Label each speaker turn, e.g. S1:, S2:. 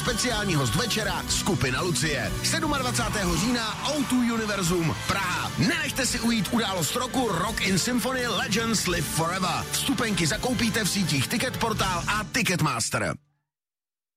S1: speciální host večera skupina Lucie. 27. října O2 Univerzum Praha. Nenechte si ujít událost roku Rock in Symphony Legends Live Forever. Vstupenky zakoupíte v sítích Ticketportal a Ticketmaster.